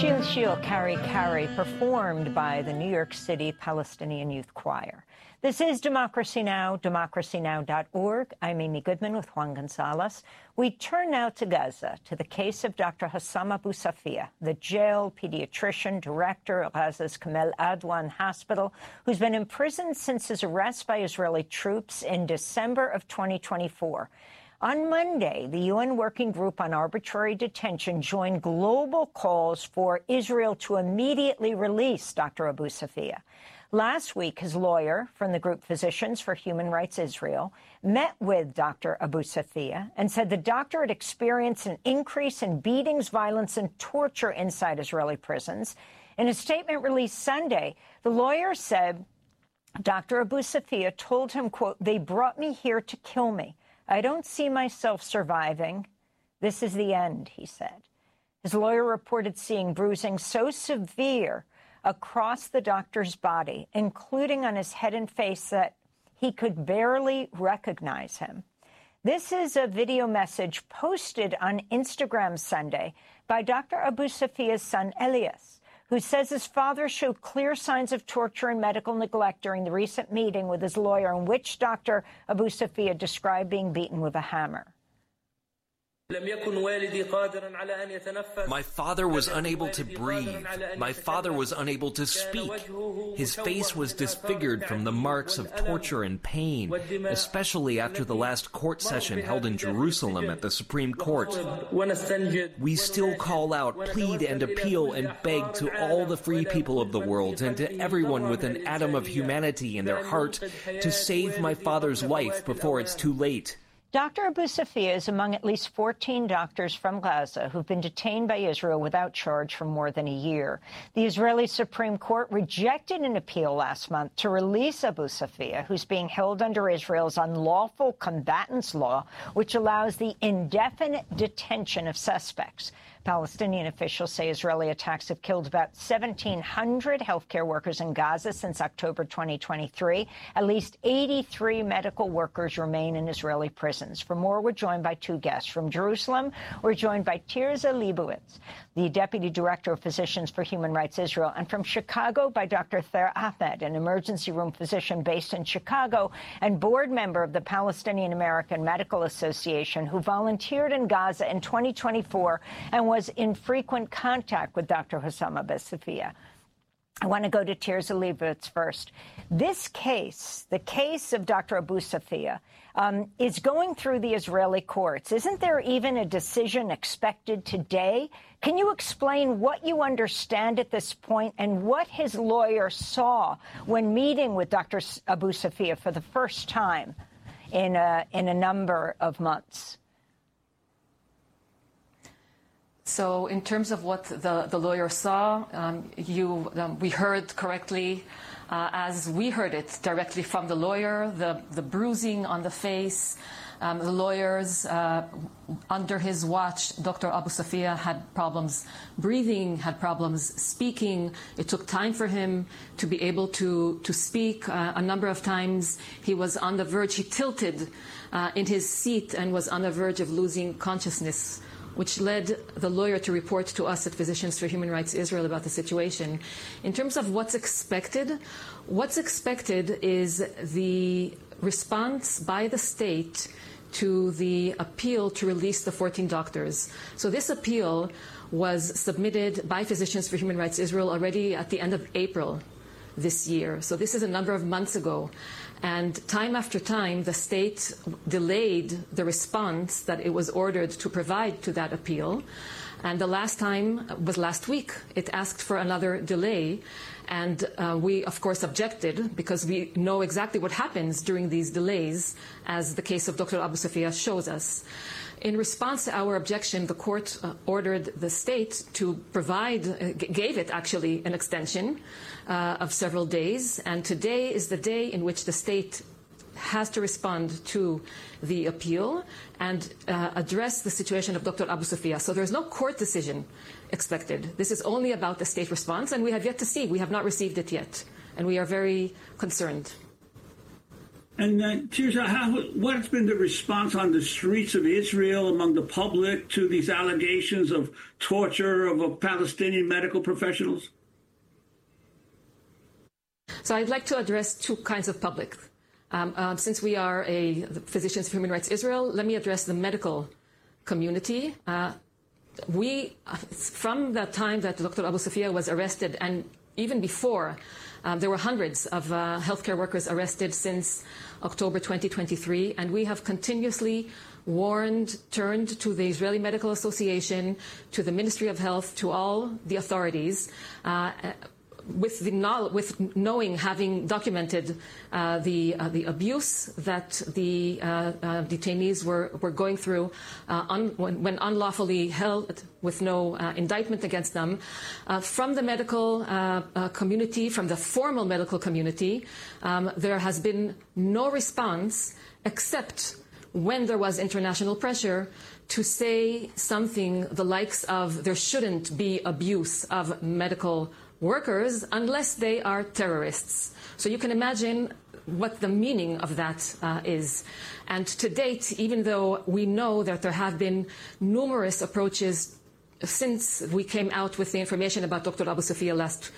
Shil Shil Kari Kari, performed by the New York City Palestinian Youth Choir. This is Democracy Now!, democracynow.org. I'm Amy Goodman with Juan Gonzalez. We turn now to Gaza, to the case of Dr. Hossam Abu Safiya, the jailed pediatrician director of Gaza's Kamel Adwan Hospital, who's been imprisoned since his arrest by Israeli troops in December of 2024. On Monday, the UN Working Group on Arbitrary Detention joined global calls for Israel to immediately release Dr. Abu Safiya. Last week, his lawyer from the group Physicians for Human Rights Israel met with Dr. Abu Safiya and said the doctor had experienced an increase in beatings, violence, and torture inside Israeli prisons. In a statement released Sunday, the lawyer said Dr. Abu Safiya told him, quote, "They brought me here to kill me. I don't see myself surviving. This is the end," he said. His lawyer reported seeing bruising so severe across the doctor's body, including on his head and face, that he could barely recognize him. This is a video message posted on Instagram Sunday by Dr. Abu Safiya's son, Elias, who says his father showed clear signs of torture and medical neglect during the recent meeting with his lawyer, in which Dr. Abu Safiya described being beaten with a hammer. My father was unable to breathe. My father was unable to speak. His face was disfigured from the marks of torture and pain, especially after the last court session held in Jerusalem at the Supreme Court. We still call out, plead and appeal and beg to all the free people of the world and to everyone with an atom of humanity in their heart to save my father's life before it's too late. Dr. Abu Safiya is among at least 14 doctors from Gaza who've been detained by Israel without charge for more than a year. The Israeli Supreme Court rejected an appeal last month to release Abu Safiya, who's being held under Israel's unlawful combatants law, which allows the indefinite detention of suspects. Palestinian officials say Israeli attacks have killed about 1,700 healthcare workers in Gaza since October 2023. At least 83 medical workers remain in Israeli prisons. For more, we're joined by two guests. From Jerusalem, we're joined by Tirza Leibowitz, the Deputy Director of Physicians for Human Rights Israel, and from Chicago by Dr. Thaer Ahmed, an emergency room physician based in Chicago and board member of the Palestinian American Medical Association, who volunteered in Gaza in 2024 and was in frequent contact with Dr. Hossam Abu Safiya. I want to go to Tirza Leibowitz first. This case, the case of Dr. Abu Safiya, is going through the Israeli courts. Isn't there even a decision expected today? Can you explain what you understand at this point and what his lawyer saw when meeting with Dr. Abu Safiya for the first time in a number of months? So in terms of what the lawyer saw, we heard correctly, as we heard it directly from the lawyer, the bruising on the face. The lawyers, under his watch, Dr. Abu Safiya had problems breathing, had problems speaking. It took time for him to be able to speak. A number of times he was on the verge, he tilted in his seat and was on the verge of losing consciousness, which led the lawyer to report to us at Physicians for Human Rights Israel about the situation. In terms of what's expected is the response by the state to the appeal to release the 14 doctors. So this appeal was submitted by Physicians for Human Rights Israel already at the end of April this year. So this is a number of months ago. And time after time, the state delayed the response that it was ordered to provide to that appeal. And the last time was last week. It asked for another delay. And we, of course, objected because we know exactly what happens during these delays, as the case of Dr. Abu Safiya shows us. In response to our objection, the court ordered the state to gave it actually an extension of several days. And today is the day in which the state has to respond to the appeal and address the situation of Dr. Abu Safiya. So there's no court decision expected. This is only about the state response, and we have yet to see. We have not received it yet, and we are very concerned. And Tirza, what's been the response on the streets of Israel among the public to these allegations of torture of Palestinian medical professionals? So I'd like to address two kinds of public. Since we are Physicians for Human Rights Israel, let me address the medical community. From the time that Dr. Abu Safia was arrested, and even before, there were hundreds of healthcare workers arrested since October 2023, and we have continuously turned to the Israeli Medical Association, to the Ministry of Health, to all the authorities, having documented the abuse that the detainees were going through when unlawfully held with no indictment against them. From the medical community, from the formal medical community, there has been no response except when there was international pressure to say something the likes of there shouldn't be abuse of medical workers unless they are terrorists. So you can imagine what the meaning of that is. And to date, even though we know that there have been numerous approaches since we came out with the information about Dr. Abu Safia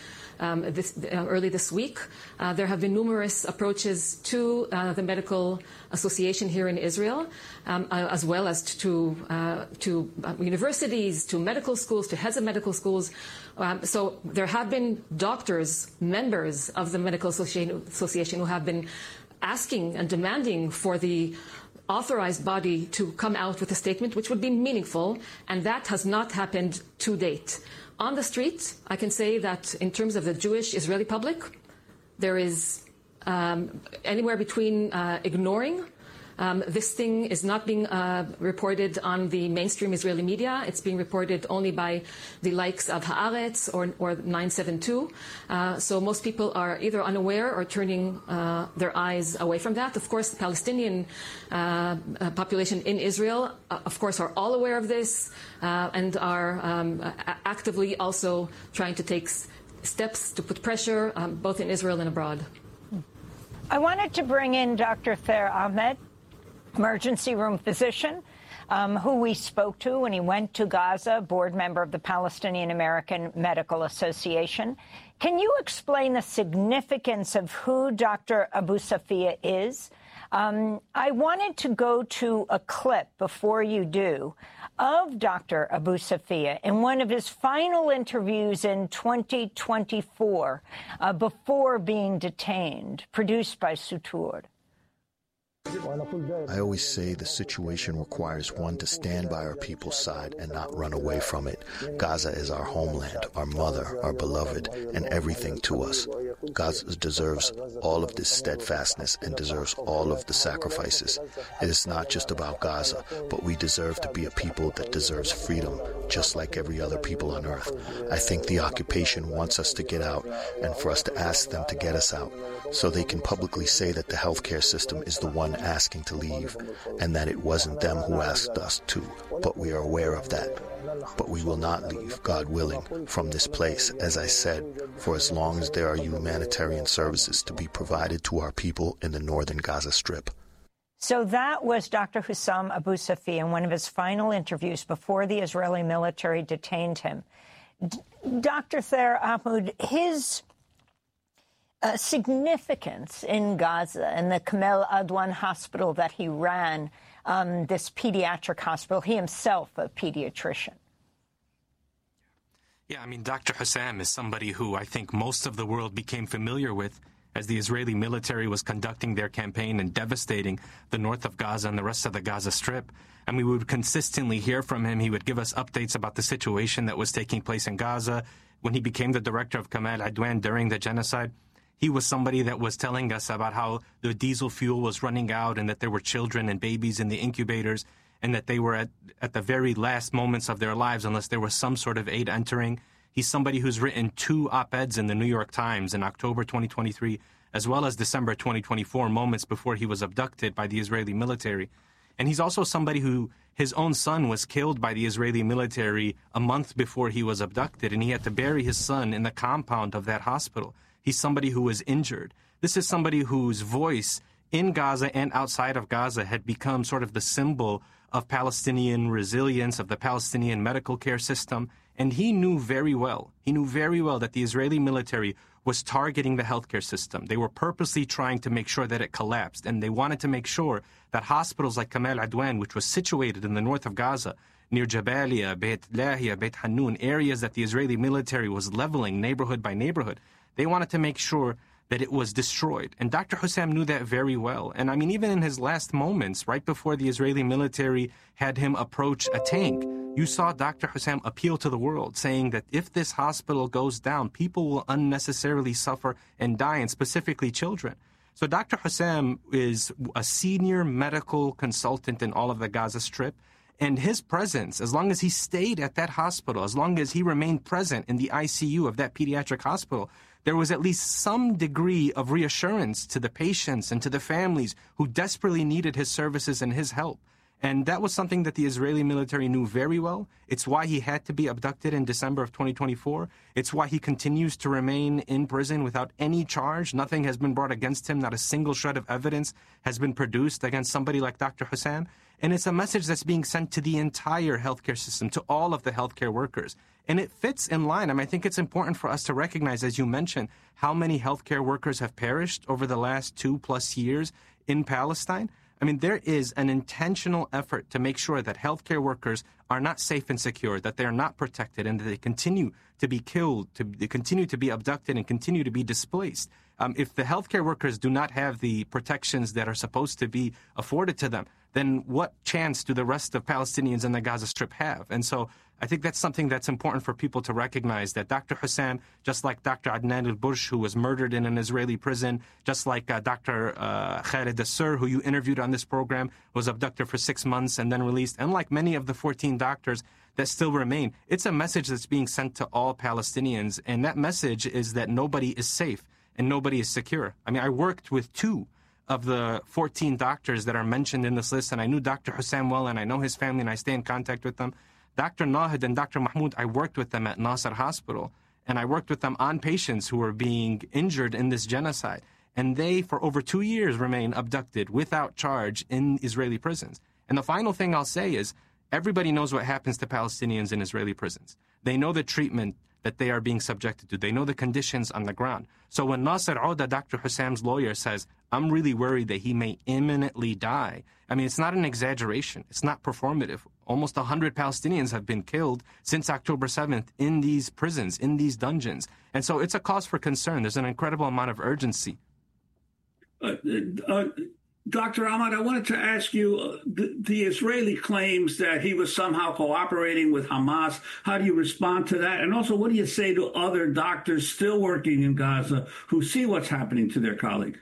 early this week, there have been numerous approaches to the medical association here in Israel, as well as to universities, to medical schools, to heads of medical schools. So there have been doctors, members of the medical association who have been asking and demanding for the authorized body to come out with a statement which would be meaningful, and that has not happened to date. On the street, I can say that in terms of the Jewish Israeli public, there is anywhere between ignoring. This thing is not being reported on the mainstream Israeli media. It's being reported only by the likes of Haaretz or 972. So most people are either unaware or turning their eyes away from that. Of course, the Palestinian population in Israel, of course, are all aware of this and are actively also trying to take steps to put pressure both in Israel and abroad. I wanted to bring in Dr. Thaer Ahmed, emergency room physician, who we spoke to when he went to Gaza, board member of the Palestinian American Medical Association. Can you explain the significance of who Dr. Abu Safia is? I wanted to go to a clip before you do of Dr. Abu Safia in one of his final interviews in 2024 before being detained, produced by Sutur. I always say the situation requires one to stand by our people's side and not run away from it. Gaza is our homeland, our mother, our beloved, and everything to us. Gaza deserves all of this steadfastness and deserves all of the sacrifices. It is not just about Gaza, but we deserve to be a people that deserves freedom, just like every other people on earth. I think the occupation wants us to get out and for us to ask them to get us out, so they can publicly say that the healthcare system is the one asking to leave, and that it wasn't them who asked us to, but we are aware of that. But we will not leave, God willing, from this place, as I said, for as long as there are humanitarian services to be provided to our people in the northern Gaza Strip. So that was Dr. Hussam Abu Safia in one of his final interviews before the Israeli military detained him. Dr. Thaer Ahmed, his significance in Gaza and the Kamel Adwan hospital that he ran, this pediatric hospital, he himself a pediatrician. Yeah, I mean, Dr. Hussam is somebody who I think most of the world became familiar with as the Israeli military was conducting their campaign and devastating the north of Gaza and the rest of the Gaza Strip. And we would consistently hear from him. He would give us updates about the situation that was taking place in Gaza. When he became the director of Kamel Adwan during the genocide, he was somebody that was telling us about how the diesel fuel was running out and that there were children and babies in the incubators and that they were at the very last moments of their lives unless there was some sort of aid entering. He's somebody who's written 2 op-eds in the New York Times in October 2023 as well as December 2024, moments before he was abducted by the Israeli military. And he's also somebody who his own son was killed by the Israeli military a month before he was abducted, and he had to bury his son in the compound of that hospital. He's somebody who was injured. This is somebody whose voice in Gaza and outside of Gaza had become sort of the symbol of Palestinian resilience, of the Palestinian medical care system. And he knew very well that the Israeli military was targeting the healthcare system. They were purposely trying to make sure that it collapsed. And they wanted to make sure that hospitals like Kamal Adwan, which was situated in the north of Gaza, near Jabalia, Beit Lahia, Beit Hanun, areas that the Israeli military was leveling neighborhood by neighborhood, they wanted to make sure that it was destroyed. And Dr. Hussam knew that very well. And I mean, even in his last moments, right before the Israeli military had him approach a tank, you saw Dr. Hussam appeal to the world, saying that if this hospital goes down, people will unnecessarily suffer and die, and specifically children. So Dr. Hussam is a senior medical consultant in all of the Gaza Strip. And his presence, as long as he stayed at that hospital, as long as he remained present in the ICU of that pediatric hospital, there was at least some degree of reassurance to the patients and to the families who desperately needed his services and his help. And that was something that the Israeli military knew very well. It's why he had to be abducted in December of 2024. It's why he continues to remain in prison without any charge. Nothing has been brought against him. Not a single shred of evidence has been produced against somebody like Dr. Hussam. And it's a message that's being sent to the entire healthcare system, to all of the healthcare workers. And it fits in line. I think it's important for us to recognize, as you mentioned, how many healthcare workers have perished over the last 2+ years in Palestine. I mean, there is an intentional effort to make sure that healthcare workers are not safe and secure, that they are not protected, and that they continue to be killed, they continue to be abducted, and continue to be displaced. If the healthcare workers do not have the protections that are supposed to be afforded to them, then what chance do the rest of Palestinians in the Gaza Strip have? And so I think that's something that's important for people to recognize, that Dr. Hussam, just like Dr. Adnan al-Bursh, who was murdered in an Israeli prison, just like Dr. Khalid Assur, who you interviewed on this program, was abducted for 6 months and then released, and like many of the 14 doctors that still remain, it's a message that's being sent to all Palestinians, and that message is that nobody is safe and nobody is secure. I mean, I worked with 2 of the 14 doctors that are mentioned in this list, and I knew Dr. Hussam well, and I know his family, and I stay in contact with them. Dr. Nahid and Dr. Mahmoud, I worked with them at Nasser Hospital, and I worked with them on patients who were being injured in this genocide. And they, for over 2 years, remain abducted without charge in Israeli prisons. And the final thing I'll say is, everybody knows what happens to Palestinians in Israeli prisons. They know the treatment that they are being subjected to. They know the conditions on the ground. So when Nasser Ouda, Dr. Hussam's lawyer, says, I'm really worried that he may imminently die, I mean, it's not an exaggeration. It's not performative. Almost 100 Palestinians have been killed since October 7th in these prisons, in these dungeons. And so it's a cause for concern. There's an incredible amount of urgency. Dr. Ahmad, I wanted to ask you, the Israeli claims that he was somehow cooperating with Hamas. How do you respond to that? And also, what do you say to other doctors still working in Gaza who see what's happening to their colleague?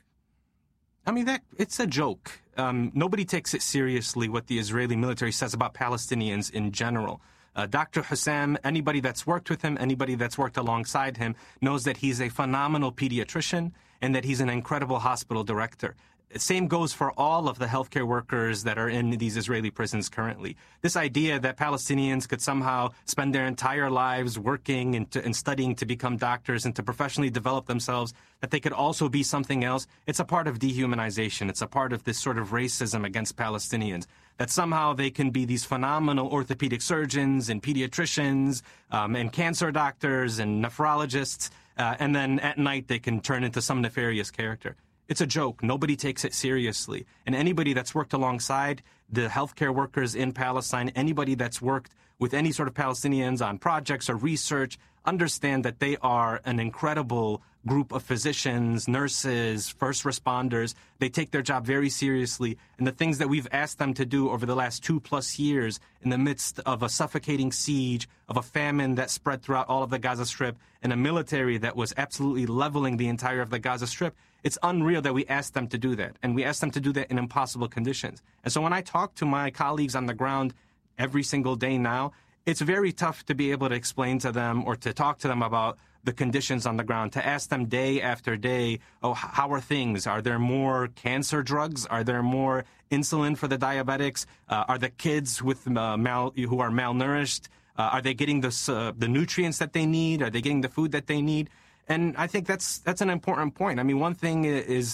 I mean, it's a joke. Nobody takes it seriously what the Israeli military says about Palestinians in general. Dr. Hussam, anybody that's worked with him, anybody that's worked alongside him, knows that he's a phenomenal pediatrician and that he's an incredible hospital director. Same goes for all of the healthcare workers that are in these Israeli prisons currently. This idea that Palestinians could somehow spend their entire lives working and studying to become doctors and to professionally develop themselves, that they could also be something else, it's a part of dehumanization. It's a part of this sort of racism against Palestinians, that somehow they can be these phenomenal orthopedic surgeons and pediatricians and cancer doctors and nephrologists, and then at night they can turn into some nefarious character. It's a joke. Nobody takes it seriously. And anybody that's worked alongside the healthcare workers in Palestine, anybody that's worked with any sort of Palestinians on projects or research, understand that they are an incredible group of physicians, nurses, first responders. They take their job very seriously. And the things that we've asked them to do over the last 2+ years in the midst of a suffocating siege, of a famine that spread throughout all of the Gaza Strip, and a military that was absolutely leveling the entire of the Gaza Strip, it's unreal that we asked them to do that. And we asked them to do that in impossible conditions. And so when I talk to my colleagues on the ground every single day now, it's very tough to be able to explain to them or to talk to them about the conditions on the ground, to ask them day after day, oh, how are things? Are there more cancer drugs? Are there more insulin for the diabetics? Are the kids with who are malnourished? Are they getting the nutrients that they need? Are they getting the food that they need? And I think that's an important point. I mean, one thing is,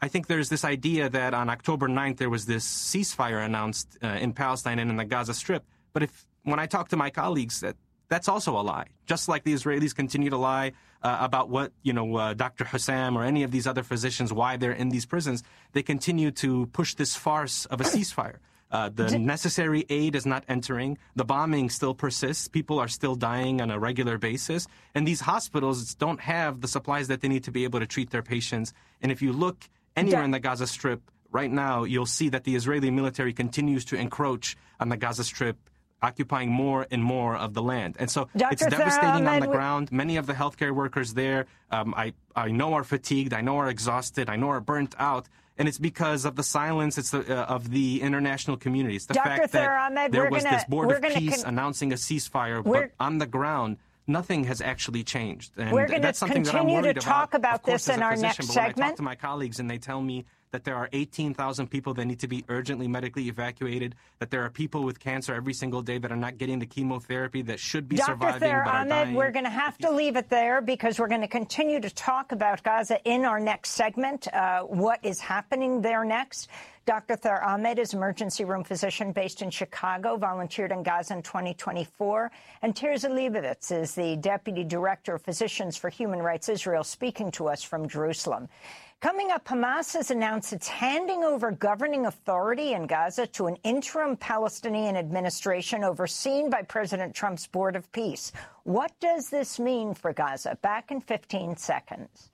I think there's this idea that on October 9th there was this ceasefire announced in Palestine and in the Gaza Strip. But when I talk to my colleagues, that's also a lie. Just like the Israelis continue to lie about what, Dr. Hussam or any of these other physicians, why they're in these prisons, they continue to push this farce of a ceasefire. The necessary aid is not entering. The bombing still persists. People are still dying on a regular basis. And these hospitals don't have the supplies that they need to be able to treat their patients. And if you look anywhere in the Gaza Strip right now, you'll see that the Israeli military continues to encroach on the Gaza Strip, occupying more and more of the land. And so it's devastating on the ground. Many of the healthcare workers there, I know are fatigued, I know are exhausted, I know are burnt out. And it's because of the silence of the international community. It's the fact that there was this board of peace announcing a ceasefire, but on the ground, nothing has actually changed. And we're going to continue to talk about this in our next segment. When I talk to my colleagues and they tell me that there are 18,000 people that need to be urgently medically evacuated, that there are people with cancer every single day that are not getting the chemotherapy that should be surviving but are dying. We're going to have to leave it there because we're going to continue to talk about Gaza in our next segment, what is happening there next. Dr. Thaher Ahmed is emergency room physician based in Chicago, volunteered in Gaza in 2024. And Tirza Leibovitz is the Deputy Director of Physicians for Human Rights Israel, speaking to us from Jerusalem. Coming up, Hamas has announced it's handing over governing authority in Gaza to an interim Palestinian administration overseen by President Trump's Board of Peace. What does this mean for Gaza? Back in 15 seconds.